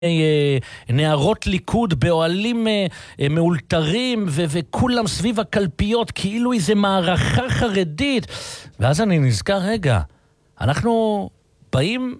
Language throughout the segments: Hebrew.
נערות ליכוד באוהלים מאולתרים וכולם סביב הקלפיות כאילו איזה מערכה חרדית. ואז אני נזכר, רגע, אנחנו באים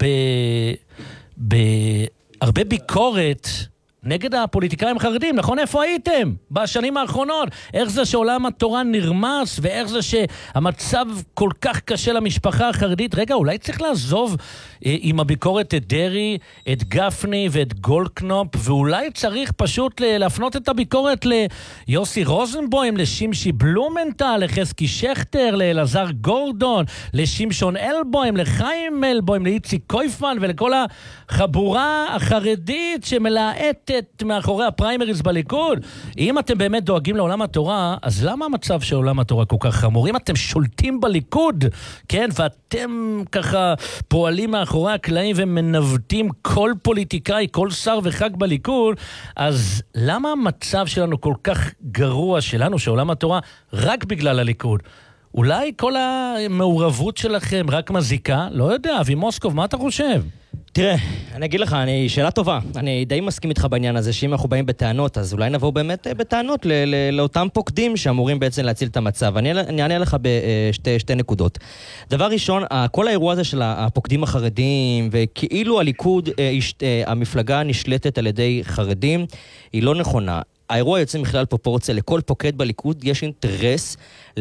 בהרבה ביקורת נגד הפוליטיקאים החרדים, נכון? איפה הייתם בשנים האחרונות? איך זה שעולם התורה נרמס, ואיך זה שהמצב כל כך קשה למשפחה החרדית? רגע, אולי צריך לעזוב עם הביקורת את דרי, את גפני ואת גולדקנופ, ואולי צריך פשוט להפנות את הביקורת ליוסי רוזנבוים, לשמשי בלומנטל, לחזקי שכטר, לאלעזר גורדון, לשמשון אלבוים, לחיים אלבוים, לאיציק קויפמן ולכל החבורה החרדית שמלהטת מאחורי הפריימריז בליכוד. אם אתם באמת דואגים לעולם התורה, אז למה המצב של עולם התורה כל כך חמור? אם אתם שולטים בליכוד, כן, ואתם ככה פועלים מאחורי הקלעים ומנווטים כל פוליטיקאי, כל שר וחג בליכוד, אז למה המצב שלנו כל כך גרוע שלנו, של עולם התורה, רק בגלל הליכוד? אולי כל המעורבות שלכם רק מזיקה? לא יודע, אבי מוסקוב, מה אתה חושב? תראה, אני אגיד לך, שאלה טובה. אני די מסכים איתך בעניין הזה, שאם אנחנו באים בטענות, אז אולי נבוא באמת בטענות לאותם פוקדים שאמורים בעצם להציל את המצב. אני אענה לך בשתי נקודות. דבר ראשון, כל האירוע הזה של הפוקדים החרדים, וכאילו הליכוד, המפלגה נשלטת על ידי חרדים, היא לא נכונה. האירוע יוצא מכלל פרופורציה, לכל פוקד בליכוד יש אינטרס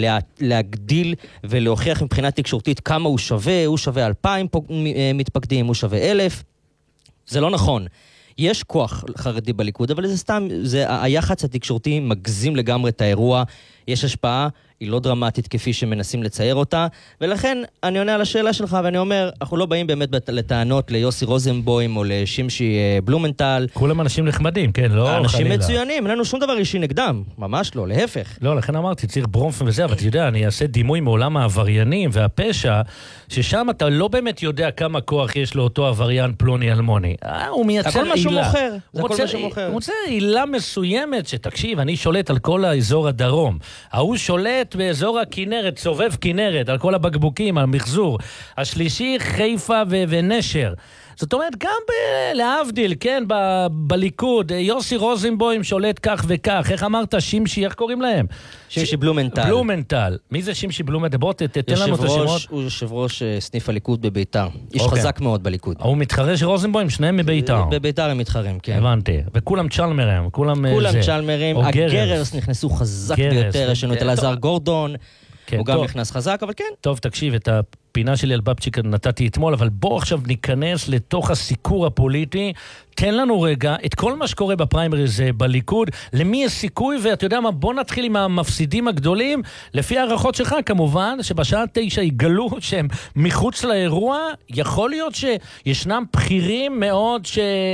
להגדיל ולהוכיח מבחינה תקשורתית כמה הוא שווה 2,000 מתפקדים, הוא שווה 1,000, זה לא נכון. יש כוח חרדי בליכוד, אבל זה סתם, היחץ התקשורתי מגזים לגמרי את האירוע, יש השפעה, היא לא דרמטית כפי שמנסים לצייר אותה, ולכן אני עונה על השאלה שלך, ואני אומר, אנחנו לא באים באמת לטענות ליוסי רוזנבוים או לשמשי בלומנטל. כולם אנשים נחמדים, כן, לא אנשים חלילה. מצוינים, אין לנו שום דבר אישי נגדם, ממש לא, להפך. לא, לכן אמרתי, צריך ברומפ וזה, אבל אתה יודע, אני אעשה דימוי מעולם העבריינים והפשע, ששם אתה לא באמת יודע כמה כוח יש לאותו עבריין פלוני אלמוני. הוא מייצר עילה. זה כל מה שהוא מוכר. הוא מוצא עילה מסוימת שתקשיב, אני שולט על כל האזור הדרום. ההוא שולט באזור הכינרת, סובב כינרת, על כל הבקבוקים, על מחזור. השלישי, חיפה ונשר. זאת אומרת, גם להבדיל, כן, בליכוד, יוסי רוזנבוים שולט כך וכך. איך אמרת, שמשי, איך קוראים להם? שמשי בלומנטל. בלומנטל. מי זה שמשי בלומנטל? בוא תתן לנו את השמות. הוא יושב ראש סניף הליכוד בביתר. איש חזק מאוד בליכוד. הוא מתחרה של רוזנבוים, שניהם מביתר. בביתר הם מתחרים, כן. הבנתי. וכולם צ'למרים. כולם צ'למרים. הגררס נכנסו חזק ביותר. יש לנו את אלעזר גורדון. הוא גם נכנס חזק, אבל כן. טוב, תקשיב, את הפינה שלי על בבצ'יק נתתי אתמול, אבל בוא עכשיו ניכנס לתוך הסיקור הפוליטי. תן לנו רגע את כל מה שקורה בפריימריז בליכוד, למי יש סיכוי, ואתה יודע מה, בוא נתחיל עם המפסידים הגדולים, לפי הערכות שלך כמובן, שבשעה 9 יגלו שהם מחוץ לאירוע, יכול להיות שישנם בכירים מאוד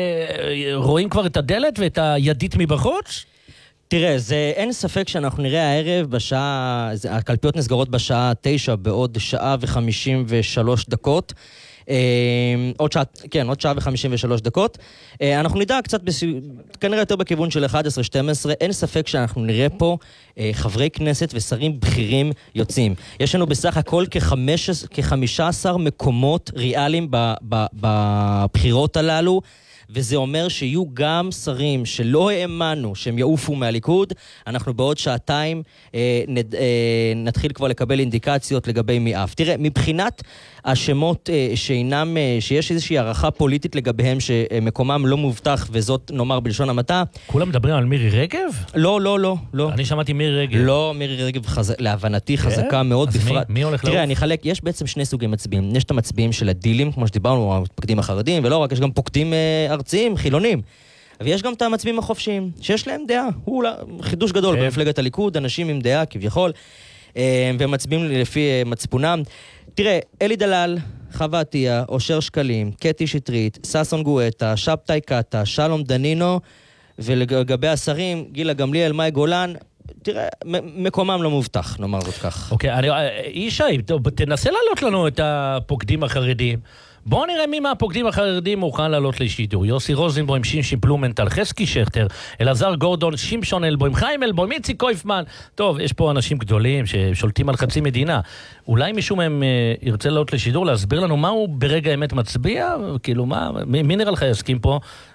שרואים כבר את הדלת ואת הידית מבחוץ? תראה, אין ספק שאנחנו נראה הערב הקלפיות נסגרות בשעה 9 בעוד שעה ו53 דקות. עוד שעה ו53 דקות. אנחנו נדע קצת, כנראה יותר בכיוון של 11-12, אין ספק שאנחנו נראה פה חברי כנסת ושרים בכירים יוצאים. יש לנו בסך הכל כ-15 מקומות ריאליים בבחירות הללו, וזה אומר שיהיו גם שרים שלא האמנו שהם יעופו מהליכוד. אנחנו בעוד שעתיים נתחיל כבר לקבל אינדיקציות לגבי מי אף. תראה, מבחינת השמות שיש איזושהי הערכה פוליטית לגביהם שמקומם לא מובטח, וזאת נאמר בלשון המעטה. כולם מדברים על מירי רגב? לא. אני שמעתי מירי רגב. לא, מירי רגב להבנתי חזקה מאוד. אז מי הולך לעוף? תראה, אני חלק, יש בעצם שני סוגי מצביעים. יש את המצביעים של הדילים, כמו שדיברנו, הפוקדים החרדים, ולא רק, יש גם פוקדים ארציים, חילונים. ויש גם את המצביעים החופשיים, שיש להם דעה. הוא חידוש גדול במפלגת הליכוד, אנשים עם דעה כביכול, ומצביעים לפי מצפונם. תראה, אלי דלל, חווה עטיה, אושר שקלים, קטי שטרית, ססון גואטה, שבתאי קטה, שלום דנינו, ולגבי השרים, גילה גמליאל, מאי גולן, תראה, מקומם לא מובטח, נאמר זאת כך. אוקיי, ישי, תנסה להעלות לנו את הפוקדים החרדים. בואו נראה מי מהפוקדים החרדים מוכן לעלות לשידור. יוסי רוזנבוים, שמשי בלומנטל, חזקי שכטר, אלעזר גורדון, שמשון אלבוים, חיים אלבוים, איציק קויפמן. טוב, יש פה אנשים גדולים ששולטים על חצי מדינה. אולי מישהו מהם ירצה לעלות לשידור, להסביר לנו מה הוא ברגע האמת מצביע? כאילו, מי נראה לך יסכים פה?